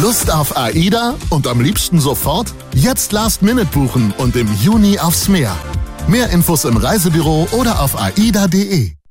Lust auf AIDA und am liebsten sofort? Jetzt Last-Minute buchen und im Juni aufs Meer. Mehr Infos im Reisebüro oder auf aida.de.